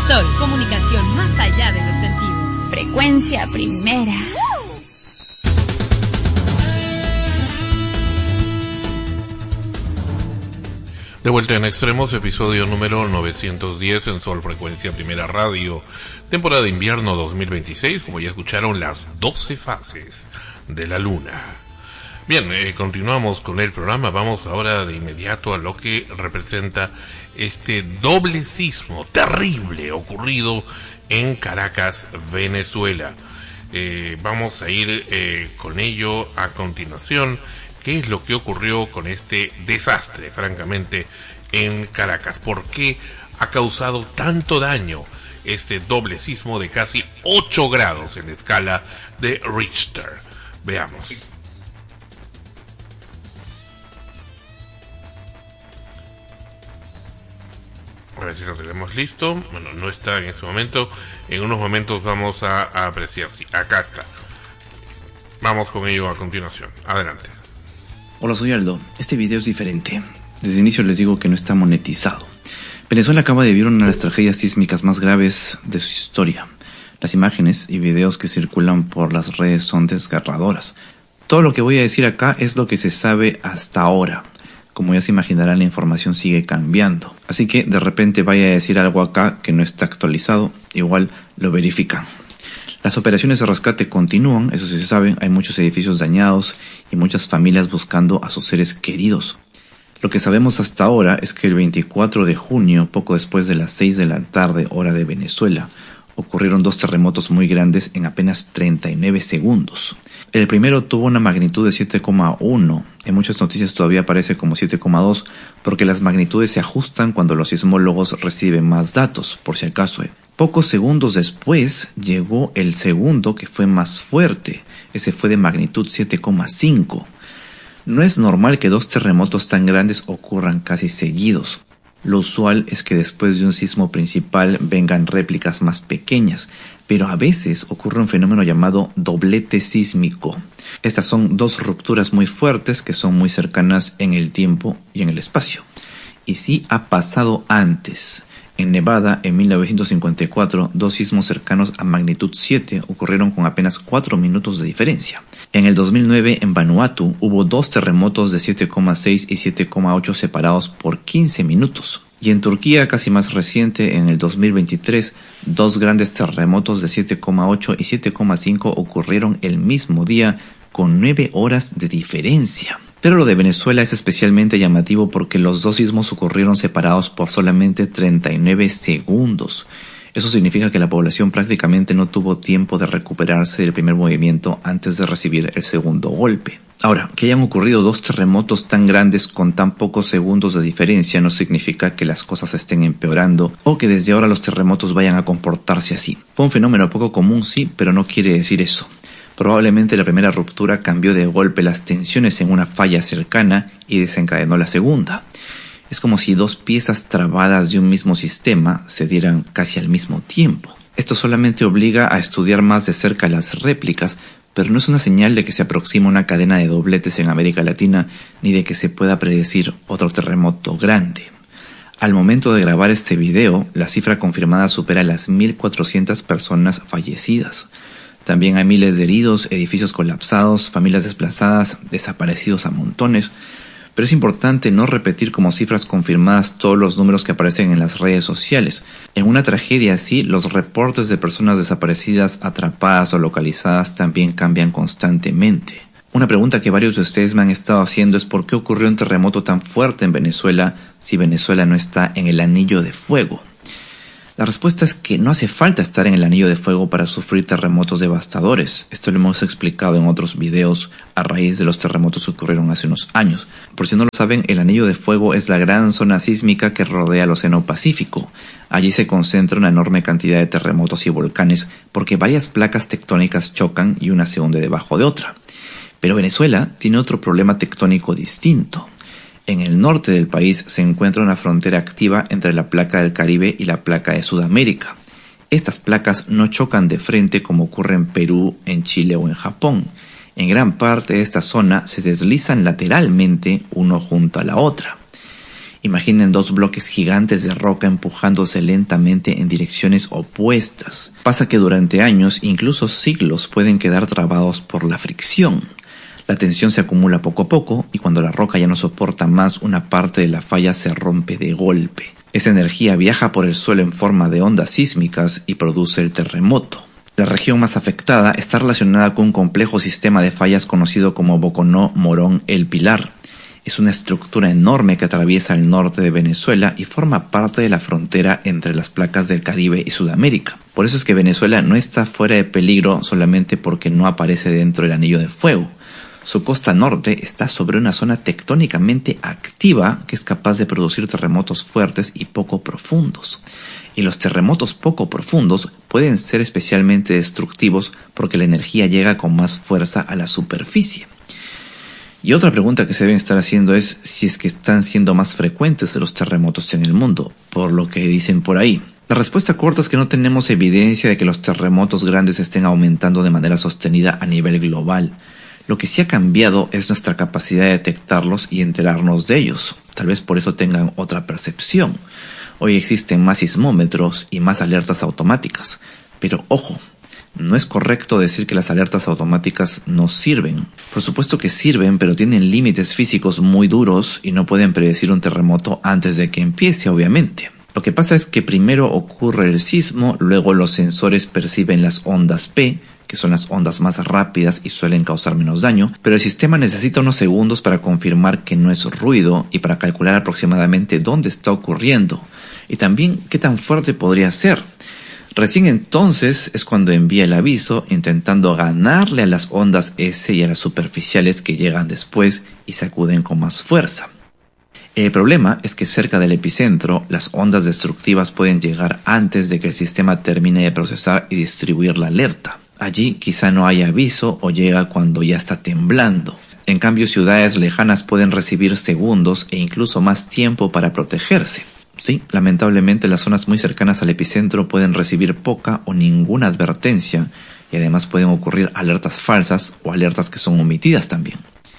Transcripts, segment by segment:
Sol, comunicación más allá de los sentidos. Frecuencia primera. De vuelta en Extremos, episodio número 910 en Sol Frecuencia Primera Radio, temporada de invierno 2026, como ya escucharon, las 12 fases de la luna. Bien, continuamos con el programa. Vamos ahora de inmediato a lo que representa este doble sismo terrible ocurrido en Caracas, Venezuela. Vamos a ir con ello a continuación. ¿Qué es lo que ocurrió con este desastre, francamente, en Caracas? ¿Por qué ha causado tanto daño este doble sismo de casi 8 grados en la escala de Richter? Veamos. A ver si lo tenemos listo. Bueno, no está en este momento. En unos momentos vamos a apreciar. Sí, acá está. Vamos con ello a continuación. Adelante. Hola, soy Aldo. Este video es diferente. Desde el inicio les digo que no está monetizado. Venezuela acaba de vivir una de las tragedias sísmicas más graves de su historia. Las imágenes y videos que circulan por las redes son desgarradoras. Todo lo que voy a decir acá es lo que se sabe hasta ahora. Como ya se imaginarán, la información sigue cambiando. Así que de repente vaya a decir algo acá que no está actualizado, igual lo verifican. Las operaciones de rescate continúan, eso sí se sabe, hay muchos edificios dañados y muchas familias buscando a sus seres queridos. Lo que sabemos hasta ahora es que el 24 de junio, poco después de las 6 de la tarde, hora de Venezuela, ocurrieron 2 terremotos muy grandes en apenas 39 segundos. El primero tuvo una magnitud de 7,1, en muchas noticias todavía aparece como 7,2, porque las magnitudes se ajustan cuando los sismólogos reciben más datos, por si acaso. Pocos segundos después llegó el segundo, que fue más fuerte. Ese fue de magnitud 7,5. No es normal que 2 terremotos tan grandes ocurran casi seguidos. Lo usual es que después de un sismo principal vengan réplicas más pequeñas, pero a veces ocurre un fenómeno llamado doblete sísmico. Estas son 2 rupturas muy fuertes que son muy cercanas en el tiempo y en el espacio. Y sí ha pasado antes. En Nevada, en 1954, 2 sismos cercanos a magnitud 7 ocurrieron con apenas 4 minutos de diferencia. En el 2009, en Vanuatu, hubo 2 terremotos de 7,6 y 7,8 separados por 15 minutos. Y en Turquía, casi más reciente, en el 2023, 2 grandes terremotos de 7,8 y 7,5 ocurrieron el mismo día con 9 horas de diferencia. Pero lo de Venezuela es especialmente llamativo porque los 2 sismos ocurrieron separados por solamente 39 segundos. Eso significa que la población prácticamente no tuvo tiempo de recuperarse del primer movimiento antes de recibir el segundo golpe. Ahora, que hayan ocurrido 2 terremotos tan grandes con tan pocos segundos de diferencia no significa que las cosas estén empeorando o que desde ahora los terremotos vayan a comportarse así. Fue un fenómeno poco común, sí, pero no quiere decir eso. Probablemente la primera ruptura cambió de golpe las tensiones en una falla cercana y desencadenó la segunda. Es como si 2 piezas trabadas de un mismo sistema se dieran casi al mismo tiempo. Esto solamente obliga a estudiar más de cerca las réplicas, pero no es una señal de que se aproxima una cadena de dobletes en América Latina ni de que se pueda predecir otro terremoto grande. Al momento de grabar este video, la cifra confirmada supera las 1.400 personas fallecidas. También hay miles de heridos, edificios colapsados, familias desplazadas, desaparecidos a montones. Pero es importante no repetir como cifras confirmadas todos los números que aparecen en las redes sociales. En una tragedia así, los reportes de personas desaparecidas, atrapadas o localizadas también cambian constantemente. Una pregunta que varios de ustedes me han estado haciendo es ¿por qué ocurrió un terremoto tan fuerte en Venezuela si Venezuela no está en el anillo de fuego? La respuesta es que no hace falta estar en el anillo de fuego para sufrir terremotos devastadores. Esto lo hemos explicado en otros videos a raíz de los terremotos que ocurrieron hace unos años. Por si no lo saben, el anillo de fuego es la gran zona sísmica que rodea el Océano Pacífico. Allí se concentra una enorme cantidad de terremotos y volcanes porque varias placas tectónicas chocan y una se hunde debajo de otra. Pero Venezuela tiene otro problema tectónico distinto. En el norte del país se encuentra una frontera activa entre la placa del Caribe y la placa de Sudamérica. Estas placas no chocan de frente como ocurre en Perú, en Chile o en Japón. En gran parte de esta zona se deslizan lateralmente uno junto a la otra. Imaginen dos bloques gigantes de roca empujándose lentamente en direcciones opuestas. Pasa que durante años, incluso siglos, pueden quedar trabados por la fricción. La tensión se acumula poco a poco y cuando la roca ya no soporta más, una parte de la falla se rompe de golpe. Esa energía viaja por el suelo en forma de ondas sísmicas y produce el terremoto. La región más afectada está relacionada con un complejo sistema de fallas conocido como Boconó Morón El Pilar. Es una estructura enorme que atraviesa el norte de Venezuela y forma parte de la frontera entre las placas del Caribe y Sudamérica. Por eso es que Venezuela no está fuera de peligro solamente porque no aparece dentro del anillo de fuego. Su costa norte está sobre una zona tectónicamente activa que es capaz de producir terremotos fuertes y poco profundos. Y los terremotos poco profundos pueden ser especialmente destructivos porque la energía llega con más fuerza a la superficie. Y otra pregunta que se deben estar haciendo es si es que están siendo más frecuentes los terremotos en el mundo, por lo que dicen por ahí. La respuesta corta es que no tenemos evidencia de que los terremotos grandes estén aumentando de manera sostenida a nivel global. Lo que sí ha cambiado es nuestra capacidad de detectarlos y enterarnos de ellos. Tal vez por eso tengan otra percepción. Hoy existen más sismómetros y más alertas automáticas. Pero ojo, no es correcto decir que las alertas automáticas no sirven. Por supuesto que sirven, pero tienen límites físicos muy duros y no pueden predecir un terremoto antes de que empiece, obviamente. Lo que pasa es que primero ocurre el sismo, luego los sensores perciben las ondas P, que son las ondas más rápidas y suelen causar menos daño, pero el sistema necesita unos segundos para confirmar que no es ruido y para calcular aproximadamente dónde está ocurriendo y también qué tan fuerte podría ser. Recién entonces es cuando envía el aviso intentando ganarle a las ondas S y a las superficiales que llegan después y sacuden con más fuerza. El problema es que cerca del epicentro las ondas destructivas pueden llegar antes de que el sistema termine de procesar y distribuir la alerta. Allí quizá no haya aviso o llega cuando ya está temblando. En cambio, ciudades lejanas pueden recibir segundos e incluso más tiempo para protegerse. Sí, lamentablemente las zonas muy cercanas al epicentro pueden recibir poca o ninguna advertencia y además pueden ocurrir alertas falsas o alertas que son omitidas también.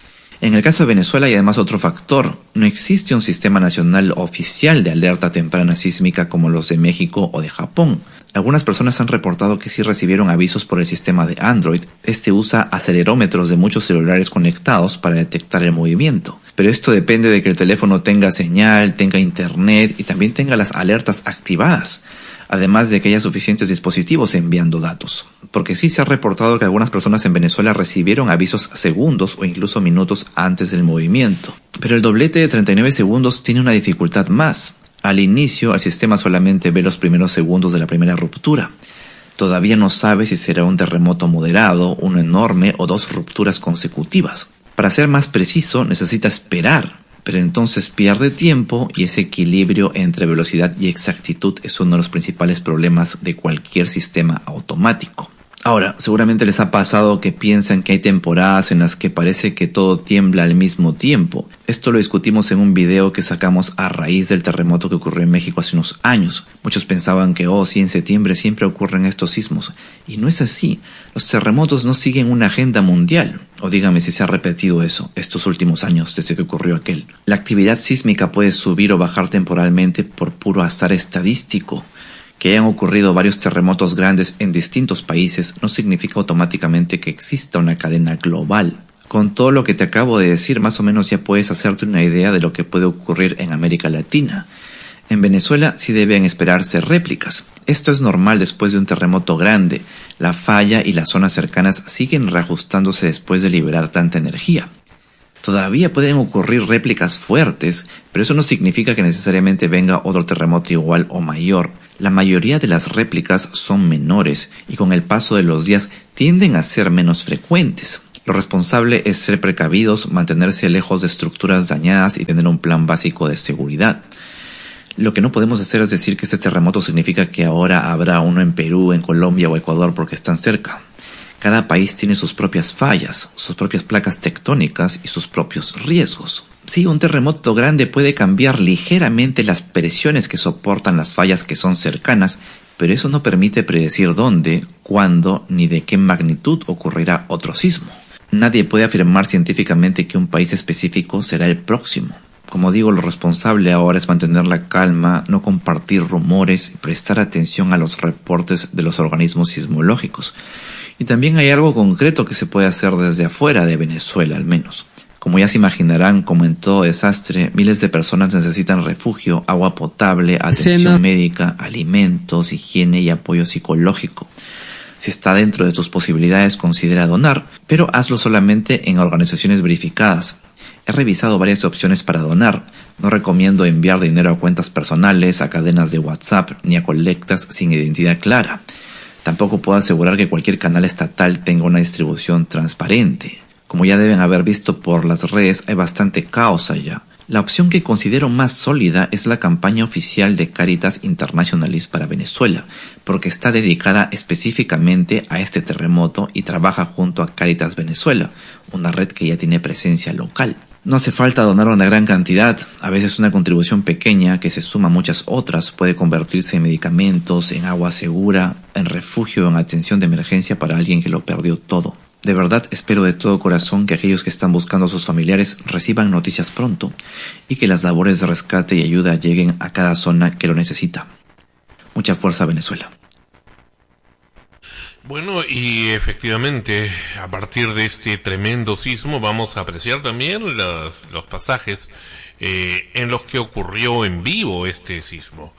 En el caso de Venezuela hay además otro factor. No existe un sistema nacional oficial de alerta temprana sísmica como los de México o de Japón. Algunas personas han reportado que sí recibieron avisos por el sistema de Android. Este usa acelerómetros de muchos celulares conectados para detectar el movimiento. Pero esto depende de que el teléfono tenga señal, tenga internet y también tenga las alertas activadas. Además de que haya suficientes dispositivos enviando datos. Porque sí se ha reportado que algunas personas en Venezuela recibieron avisos segundos o incluso minutos antes del movimiento. Pero el doblete de 39 segundos tiene una dificultad más. Al inicio, el sistema solamente ve los primeros segundos de la primera ruptura. Todavía no sabe si será un terremoto moderado, uno enorme o dos rupturas consecutivas. Para ser más preciso, necesita esperar. Pero entonces pierde tiempo y ese equilibrio entre velocidad y exactitud es uno de los principales problemas de cualquier sistema automático. Ahora, seguramente les ha pasado que piensan que hay temporadas en las que parece que todo tiembla al mismo tiempo. Esto lo discutimos en un video que sacamos a raíz del terremoto que ocurrió en México hace unos años. Muchos pensaban que, sí, en septiembre siempre ocurren estos sismos. Y no es así. Los terremotos no siguen una agenda mundial. O dígame si se ha repetido eso estos últimos años desde que ocurrió aquel. La actividad sísmica puede subir o bajar temporalmente por puro azar estadístico. Que hayan ocurrido varios terremotos grandes en distintos países no significa automáticamente que exista una cadena global. Con todo lo que te acabo de decir, más o menos ya puedes hacerte una idea de lo que puede ocurrir en América Latina. En Venezuela sí deben esperarse réplicas. Esto es normal después de un terremoto grande. La falla y las zonas cercanas siguen reajustándose después de liberar tanta energía. Todavía pueden ocurrir réplicas fuertes, pero eso no significa que necesariamente venga otro terremoto igual o mayor. La mayoría de las réplicas son menores y con el paso de los días tienden a ser menos frecuentes. Lo responsable es ser precavidos, mantenerse lejos de estructuras dañadas y tener un plan básico de seguridad. Lo que no podemos hacer es decir que este terremoto significa que ahora habrá uno en Perú, en Colombia o Ecuador porque están cerca. Cada país tiene sus propias fallas, sus propias placas tectónicas y sus propios riesgos. Sí, un terremoto grande puede cambiar ligeramente las presiones que soportan las fallas que son cercanas, pero eso no permite predecir dónde, cuándo ni de qué magnitud ocurrirá otro sismo. Nadie puede afirmar científicamente que un país específico será el próximo. Como digo, lo responsable ahora es mantener la calma, no compartir rumores y prestar atención a los reportes de los organismos sismológicos. Y también hay algo concreto que se puede hacer desde afuera de Venezuela, al menos. Como ya se imaginarán, como en todo desastre, miles de personas necesitan refugio, agua potable, atención médica, alimentos, higiene y apoyo psicológico. Si está dentro de tus posibilidades, considera donar, pero hazlo solamente en organizaciones verificadas. He revisado varias opciones para donar. No recomiendo enviar dinero a cuentas personales, a cadenas de WhatsApp, ni a colectas sin identidad clara. Tampoco puedo asegurar que cualquier canal estatal tenga una distribución transparente. Como ya deben haber visto por las redes, hay bastante caos allá. La opción que considero más sólida es la campaña oficial de Caritas Internationalis para Venezuela, porque está dedicada específicamente a este terremoto y trabaja junto a Caritas Venezuela, una red que ya tiene presencia local. No hace falta donar una gran cantidad, a veces una contribución pequeña que se suma a muchas otras puede convertirse en medicamentos, en agua segura, en refugio, en atención de emergencia para alguien que lo perdió todo. De verdad espero de todo corazón que aquellos que están buscando a sus familiares reciban noticias pronto y que las labores de rescate y ayuda lleguen a cada zona que lo necesita. Mucha fuerza, Venezuela. Bueno, y efectivamente, a partir de este tremendo sismo vamos a apreciar también los pasajes en los que ocurrió en vivo este sismo.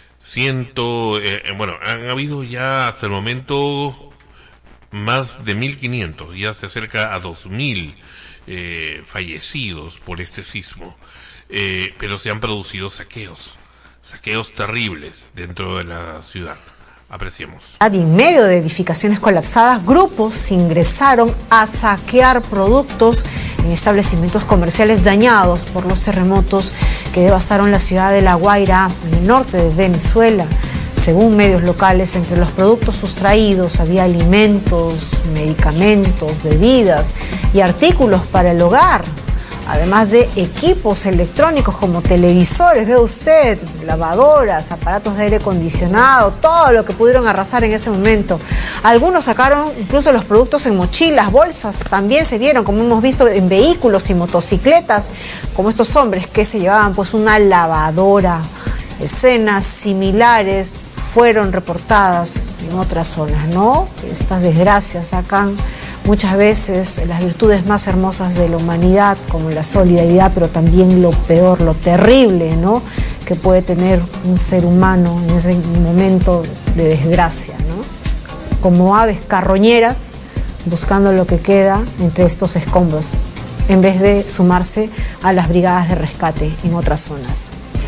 Han habido ya hasta el momento más de 1.500, ya se acerca a 2.000 fallecidos por este sismo, pero se han producido saqueos terribles dentro de la ciudad. Apreciemos. En medio de edificaciones colapsadas, grupos ingresaron a saquear productos en establecimientos comerciales dañados por los terremotos que devastaron la ciudad de La Guaira, en el norte de Venezuela. Según medios locales, entre los productos sustraídos había alimentos, medicamentos, bebidas y artículos para el hogar, además de equipos electrónicos como televisores, ve usted, lavadoras, aparatos de aire acondicionado, todo lo que pudieron arrasar en ese momento. Algunos sacaron incluso los productos en mochilas, bolsas, también se vieron, como hemos visto, en vehículos y motocicletas, como estos hombres que se llevaban pues una lavadora. Escenas similares fueron reportadas en otras zonas, ¿no? Estas desgracias sacan muchas veces las virtudes más hermosas de la humanidad, como la solidaridad, pero también lo peor, lo terrible, ¿no?, que puede tener un ser humano en ese momento de desgracia, ¿no? Como aves carroñeras buscando lo que queda entre estos escombros, en vez de sumarse a las brigadas de rescate en otras zonas.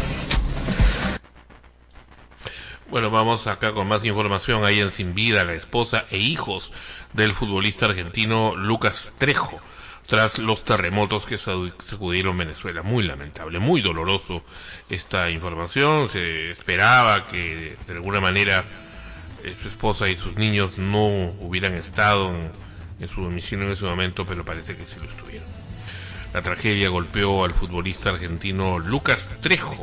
Bueno, vamos acá con más información. Hallan sin vida la esposa e hijos del futbolista argentino Lucas Trejo tras los terremotos que sacudieron Venezuela. Muy lamentable, muy doloroso esta información. Se esperaba que de alguna manera su esposa y sus niños no hubieran estado en su domicilio en ese momento, pero parece que sí lo estuvieron. La tragedia golpeó al futbolista argentino Lucas Trejo.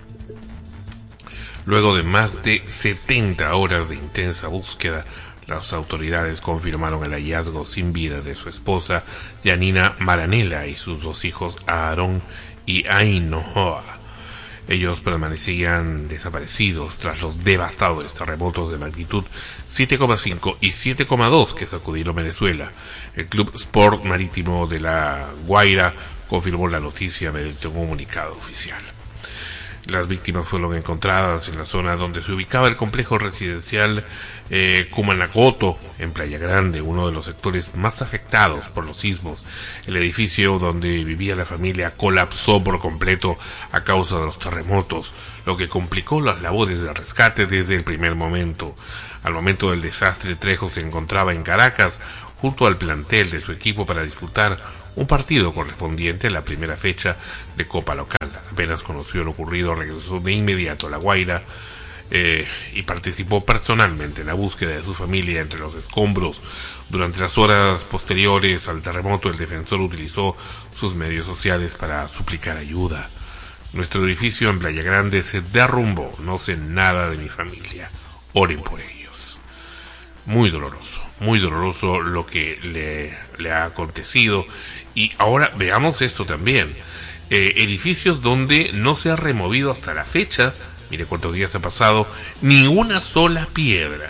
Luego de más de 70 horas de intensa búsqueda, las autoridades confirmaron el hallazgo sin vida de su esposa, Yanina Maranela, y sus dos hijos, Aarón y Ainhoa. Ellos permanecían desaparecidos tras los devastadores terremotos de magnitud 7,5 y 7,2 que sacudieron Venezuela. El Club Sport Marítimo de La Guaira confirmó la noticia mediante un comunicado oficial. Las víctimas fueron encontradas en la zona donde se ubicaba el complejo residencial Cumanacoto, en Playa Grande, uno de los sectores más afectados por los sismos. El edificio donde vivía la familia colapsó por completo a causa de los terremotos, lo que complicó las labores de rescate desde el primer momento. Al momento del desastre, Trejo se encontraba en Caracas, junto al plantel de su equipo para disputar un partido correspondiente a la primera fecha de Copa Local. Apenas conoció lo ocurrido, regresó de inmediato a La Guaira y participó personalmente en la búsqueda de su familia entre los escombros. Durante las horas posteriores al terremoto, el defensor utilizó sus medios sociales para suplicar ayuda. Nuestro edificio en Playa Grande se derrumbó, no sé nada de mi familia, oren por ellos. Muy doloroso lo que le ha acontecido. Y ahora veamos esto también. edificios donde no se ha removido hasta la fecha, mire cuántos días ha pasado, ni una sola piedra.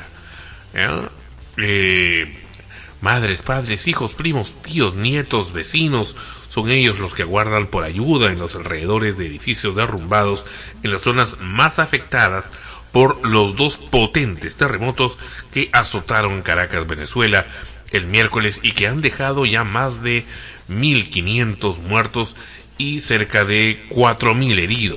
Madres, padres, hijos, primos, tíos, nietos, vecinos, son ellos los que aguardan por ayuda en los alrededores de edificios derrumbados en las zonas más afectadas por los dos potentes terremotos que azotaron Caracas, Venezuela, el miércoles y que han dejado ya más de 1.500 muertos y cerca de 4.000 heridos.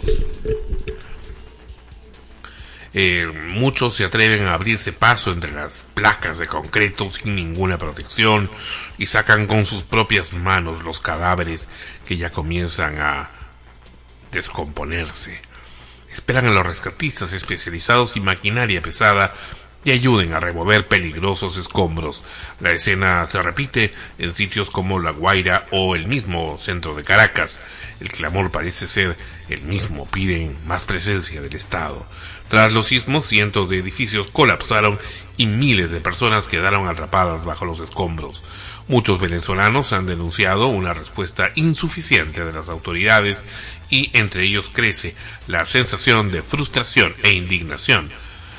Muchos se atreven a abrirse paso entre las placas de concreto sin ninguna protección y sacan con sus propias manos los cadáveres que ya comienzan a descomponerse. Esperan a los rescatistas especializados y maquinaria pesada que ayuden a remover peligrosos escombros. La escena se repite en sitios como La Guaira o el mismo centro de Caracas. El clamor parece ser el mismo, piden más presencia del Estado. Tras los sismos, cientos de edificios colapsaron y miles de personas quedaron atrapadas bajo los escombros. Muchos venezolanos han denunciado una respuesta insuficiente de las autoridades y entre ellos crece la sensación de frustración e indignación.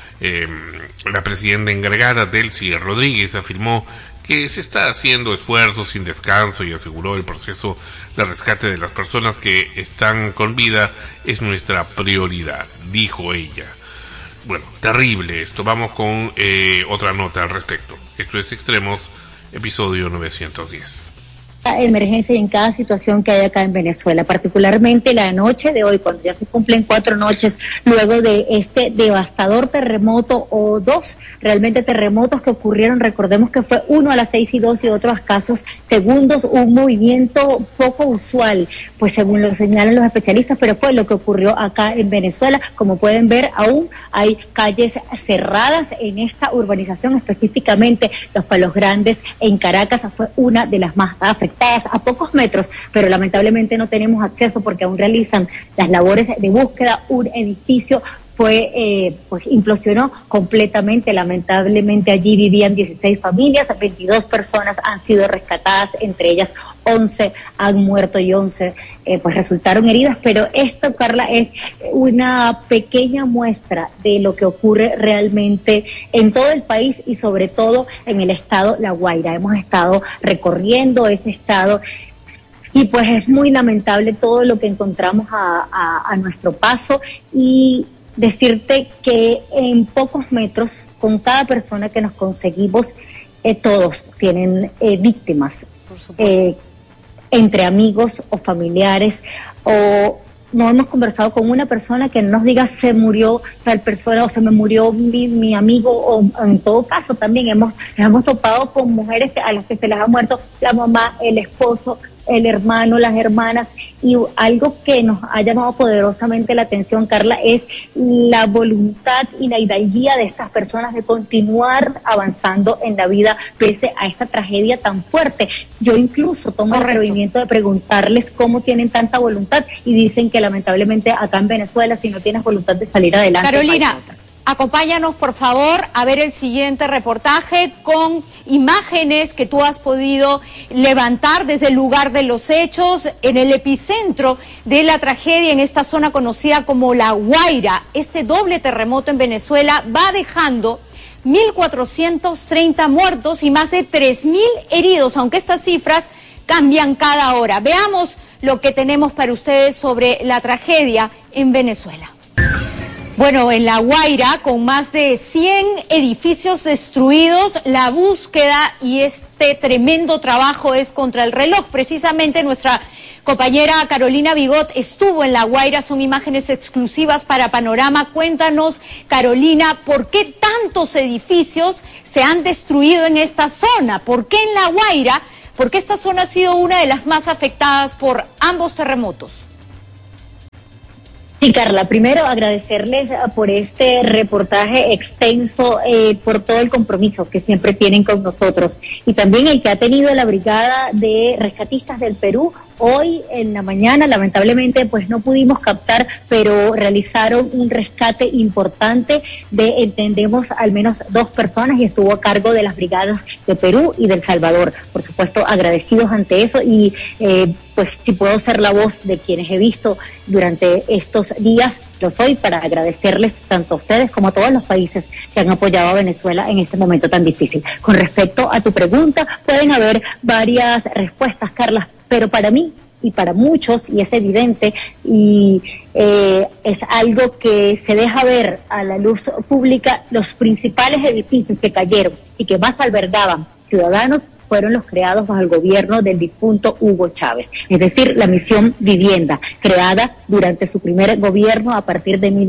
La presidenta encargada, Delcy Rodríguez, afirmó que se está haciendo esfuerzos sin descanso y aseguró el proceso de rescate de las personas que están con vida es nuestra prioridad, dijo ella. Bueno, terrible esto. Vamos con otra nota al respecto. Esto es Extremos, episodio 910. Emergencia en cada situación que hay acá en Venezuela, particularmente la noche de hoy, cuando ya se cumplen 4 noches luego de este devastador terremoto, o 2 realmente terremotos que ocurrieron. Recordemos que fue uno a las 6:02 y otro a escasos segundos, un movimiento poco usual, pues según lo señalan los especialistas, pero fue lo que ocurrió acá en Venezuela. Como pueden ver, aún hay calles cerradas en esta urbanización, específicamente Los Palos Grandes en Caracas fue una de las más afectadas, a pocos metros, pero lamentablemente no tenemos acceso porque aún realizan las labores de búsqueda. Un edificio fue, pues implosionó completamente. Lamentablemente allí vivían 16 familias, 22 personas han sido rescatadas, entre ellas 11 han muerto y 11 pues resultaron heridas, pero esto, Carla, es una pequeña muestra de lo que ocurre realmente en todo el país y sobre todo en el estado La Guaira. Hemos estado recorriendo ese estado y pues es muy lamentable todo lo que encontramos a nuestro paso, y decirte que en pocos metros, con cada persona que nos conseguimos, todos tienen víctimas, entre amigos o familiares, o no hemos conversado con una persona que nos diga se murió tal persona o se me murió mi amigo, o en todo caso también hemos topado con mujeres a las que se les ha muerto la mamá, el esposo, el hermano, las hermanas, y algo que nos ha llamado poderosamente la atención, Carla, es la voluntad y la hidalguía de estas personas de continuar avanzando en la vida pese a esta tragedia tan fuerte. Yo incluso tomo el atrevimiento de preguntarles cómo tienen tanta voluntad y dicen que lamentablemente acá en Venezuela, si no tienes voluntad de salir adelante. Carolina, acompáñanos por favor a ver el siguiente reportaje con imágenes que tú has podido levantar desde el lugar de los hechos, en el epicentro de la tragedia, en esta zona conocida como La Guaira. Este doble terremoto en Venezuela va dejando 1.430 muertos y más de 3.000 heridos, aunque estas cifras cambian cada hora. Veamos lo que tenemos para ustedes sobre la tragedia en Venezuela. Bueno, en La Guaira, con más de 100 edificios destruidos, la búsqueda y este tremendo trabajo es contra el reloj. Precisamente nuestra compañera Carolina Bigot estuvo en La Guaira, son imágenes exclusivas para Panorama. Cuéntanos, Carolina, ¿por qué tantos edificios se han destruido en esta zona? ¿Por qué en La Guaira? Porque esta zona ha sido una de las más afectadas por ambos terremotos. Sí, Carla, primero agradecerles por este reportaje extenso, por todo el compromiso que siempre tienen con nosotros, y también el que ha tenido la Brigada de Rescatistas del Perú Hoy en la mañana, lamentablemente, pues no pudimos captar, pero realizaron un rescate importante de, entendemos, al menos 2 personas, y estuvo a cargo de las brigadas de Perú y del Salvador. Por supuesto, agradecidos ante eso, y pues si puedo ser la voz de quienes he visto durante estos días, lo soy, para agradecerles tanto a ustedes como a todos los países que han apoyado a Venezuela en este momento tan difícil. Con respecto a tu pregunta, pueden haber varias respuestas, Carla, pero para mí y para muchos, y es evidente, y es algo que se deja ver a la luz pública, los principales edificios que cayeron y que más albergaban ciudadanos fueron los creados bajo el gobierno del difunto Hugo Chávez, es decir, la Misión Vivienda, creada durante su primer gobierno a partir de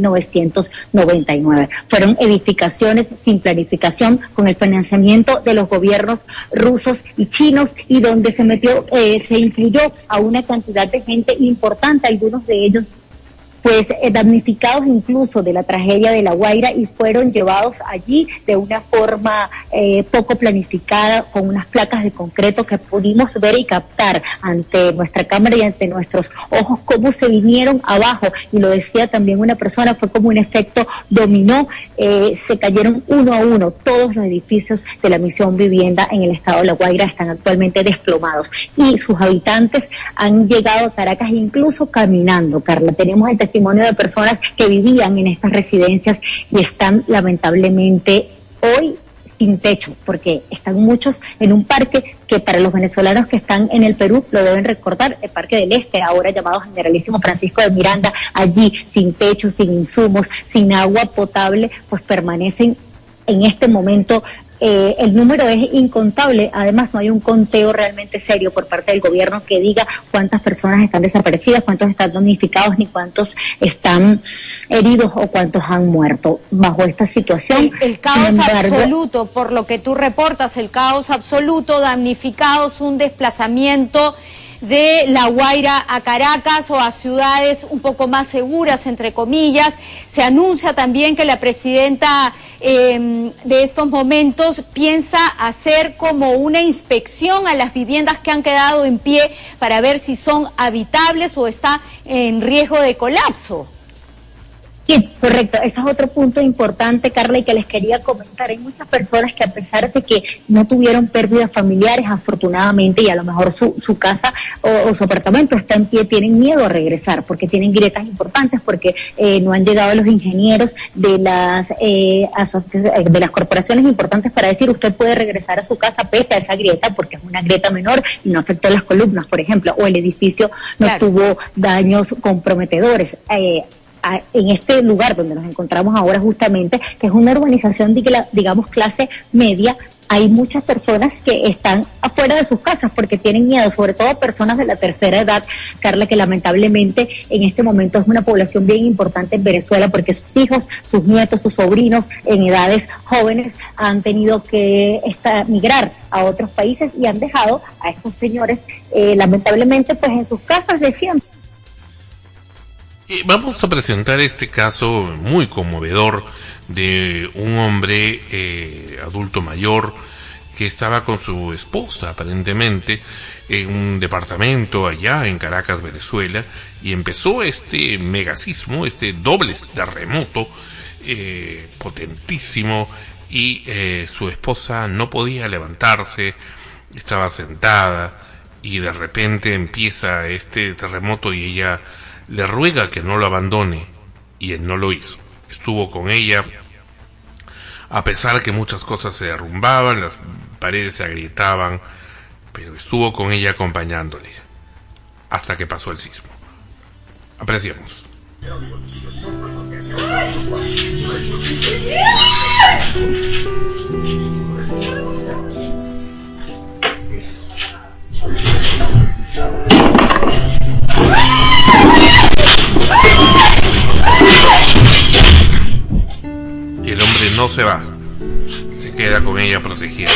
1999. Fueron edificaciones sin planificación, con el financiamiento de los gobiernos rusos y chinos, y donde se incluyó a una cantidad de gente importante, algunos de ellos pues damnificados incluso de la tragedia de La Guaira, y fueron llevados allí de una forma poco planificada, con unas placas de concreto que pudimos ver y captar ante nuestra cámara y ante nuestros ojos cómo se vinieron abajo, y lo decía también una persona, fue como un efecto dominó, se cayeron uno a uno. Todos los edificios de la Misión Vivienda en el estado de La Guaira están actualmente desplomados, y sus habitantes han llegado a Caracas incluso caminando, Carla. Tenemos el testimonio de personas que vivían en estas residencias y están lamentablemente hoy sin techo, porque están muchos en un parque que para los venezolanos que están en el Perú lo deben recordar, el Parque del Este, ahora llamado Generalísimo Francisco de Miranda. Allí sin techo, sin insumos, sin agua potable, pues permanecen en este momento. El número es incontable. Además, no hay un conteo realmente serio por parte del gobierno que diga cuántas personas están desaparecidas, cuántos están damnificados, ni cuántos están heridos o cuántos han muerto bajo esta situación. El caos absoluto, por lo que tú reportas, el caos absoluto, damnificados, un desplazamiento de La Guaira a Caracas o a ciudades un poco más seguras, entre comillas. Se anuncia también que la presidenta de estos momentos piensa hacer como una inspección a las viviendas que han quedado en pie para ver si son habitables o está en riesgo de colapso. Sí, correcto. Ese es otro punto importante, Carla, y que les quería comentar. Hay muchas personas que, a pesar de que no tuvieron pérdidas familiares, afortunadamente, y a lo mejor su casa o su apartamento está en pie, tienen miedo a regresar porque tienen grietas importantes, porque no han llegado los ingenieros de las corporaciones importantes para decir usted puede regresar a su casa pese a esa grieta, porque es una grieta menor y no afectó las columnas, por ejemplo, o el edificio no tuvo daños comprometedores. En este lugar donde nos encontramos ahora, justamente, que es una urbanización digamos clase media, hay muchas personas que están afuera de sus casas porque tienen miedo, sobre todo personas de la tercera edad, Carla, que lamentablemente en este momento es una población bien importante en Venezuela, porque sus hijos, sus nietos, sus sobrinos en edades jóvenes han tenido que migrar a otros países y han dejado a estos señores lamentablemente pues en sus casas de siempre. Vamos a presentar este caso muy conmovedor de un hombre adulto mayor que estaba con su esposa, aparentemente, en un departamento allá en Caracas, Venezuela, y empezó este megasismo, este doble terremoto potentísimo, y su esposa no podía levantarse, estaba sentada, y de repente empieza este terremoto y ella le ruega que no lo abandone, y él no lo hizo. Estuvo con ella, a pesar que muchas cosas se derrumbaban, las paredes se agrietaban, pero estuvo con ella acompañándole, hasta que pasó el sismo. Apreciemos. Y el hombre no se va, se queda con ella protegida.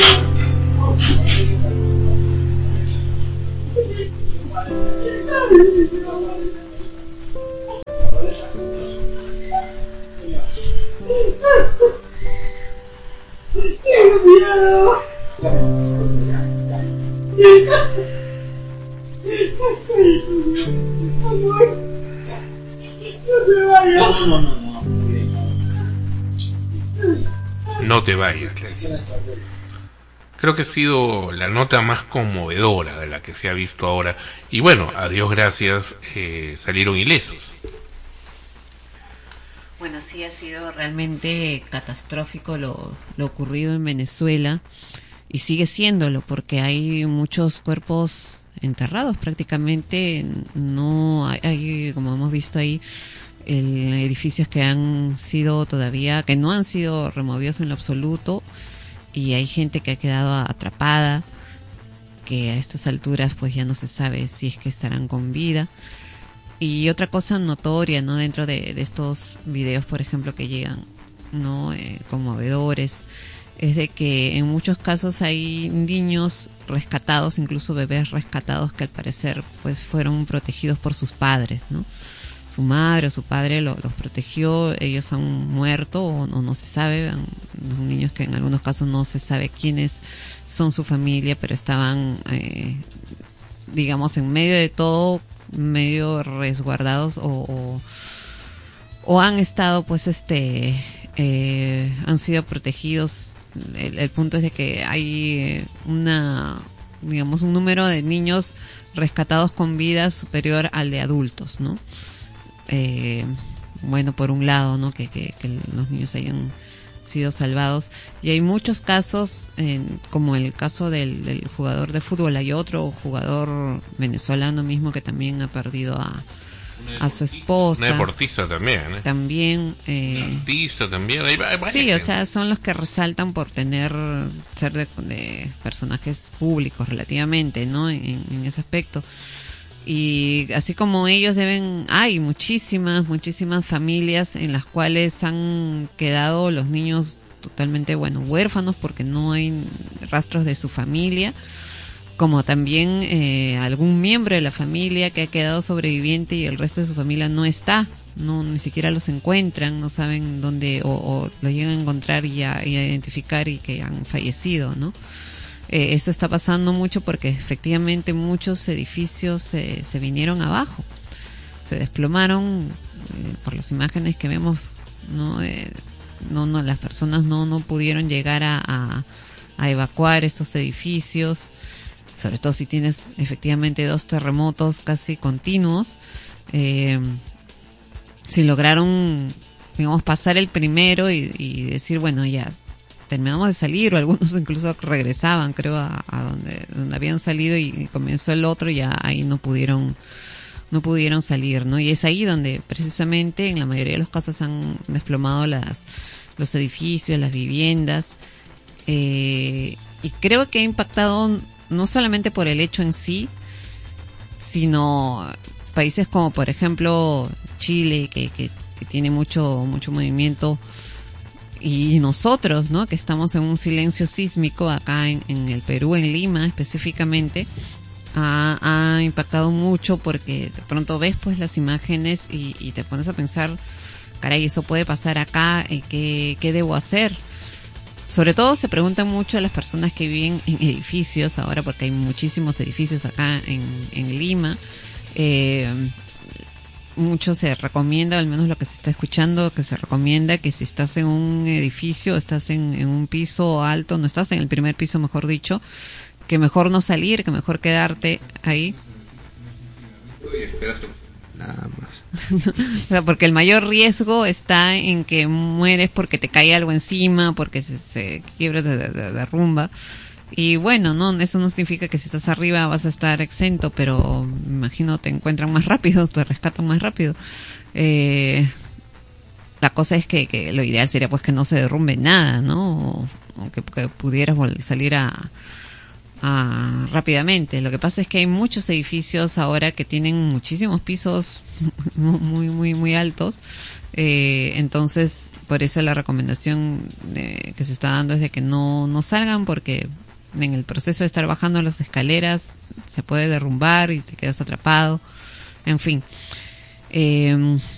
No te vayas, Clarice. Creo que ha sido la nota más conmovedora de la que se ha visto ahora. Y bueno, a Dios gracias, salieron ilesos. Bueno, sí ha sido realmente catastrófico lo ocurrido en Venezuela y sigue siéndolo porque hay muchos cuerpos enterrados prácticamente. No hay, como hemos visto ahí, edificios que han sido todavía, que no han sido removidos en lo absoluto, y hay gente que ha quedado atrapada, que a estas alturas pues ya no se sabe si es que estarán con vida. Y otra cosa notoria, ¿no?, dentro de estos videos, por ejemplo, que llegan, ¿no?, conmovedores, es de que en muchos casos hay niños rescatados, incluso bebés rescatados, que al parecer pues fueron protegidos por sus padres, ¿no? Su madre o su padre los protegió, ellos han muerto o no se sabe, niños que en algunos casos no se sabe quiénes son su familia, pero estaban, digamos, en medio de todo, medio resguardados o han estado, pues, han sido protegidos. El punto es de que hay digamos, un número de niños rescatados con vida superior al de adultos, ¿no? Bueno, por un lado, ¿no?, que los niños hayan sido salvados, y hay muchos casos, como el caso del jugador de fútbol. Hay otro jugador venezolano mismo que también ha perdido a su esposa. Una deportista también, ¿eh? También. Artista también. Hay sí, o sea, son los que resaltan por ser de personajes públicos relativamente, ¿no?, en ese aspecto. Y así como ellos hay muchísimas familias en las cuales han quedado los niños totalmente, huérfanos porque no hay rastros de su familia, como también algún miembro de la familia que ha quedado sobreviviente y el resto de su familia no está, ni siquiera los encuentran, no saben dónde, o los llegan a encontrar y a identificar y que han fallecido, ¿no? Eso está pasando mucho porque efectivamente muchos edificios se vinieron abajo, se desplomaron, por las imágenes que vemos, ¿no? Las personas no pudieron llegar a evacuar estos edificios, sobre todo si tienes efectivamente 2 terremotos casi continuos. Si lograron, digamos, pasar el primero y decir, bueno, ya terminamos de salir, o algunos incluso regresaban, creo, a donde habían salido, y comenzó el otro, y ya ahí no pudieron salir, ¿no? Y es ahí donde precisamente en la mayoría de los casos han desplomado los edificios, las viviendas, y creo que ha impactado no solamente por el hecho en sí, sino países como por ejemplo Chile, que tiene mucho movimiento, y nosotros, ¿no?, que estamos en un silencio sísmico acá en el Perú, en Lima específicamente, ha impactado mucho, porque de pronto ves pues las imágenes y te pones a pensar, caray, eso puede pasar acá, ¿qué debo hacer? Sobre todo se preguntan mucho a las personas que viven en edificios ahora, porque hay muchísimos edificios acá en Lima. Mucho se recomienda, al menos lo que se está escuchando, que se recomienda que si estás en un edificio, estás en un piso alto, no estás en el primer piso, mejor dicho, que mejor no salir, que mejor quedarte ahí. Nada más. O sea, porque el mayor riesgo está en que mueres porque te cae algo encima, porque se quiebra, se derrumba. Y bueno, no, eso no significa que si estás arriba vas a estar exento, pero me imagino te encuentran más rápido, te rescatan más rápido. La cosa es que lo ideal sería pues que no se derrumbe nada, ¿no? O que pudieras salir rápidamente. Lo que pasa es que hay muchos edificios ahora que tienen muchísimos pisos muy altos. Entonces, por eso la recomendación que se está dando es de que no salgan, porque en el proceso de estar bajando las escaleras se puede derrumbar y te quedas atrapado. En fin,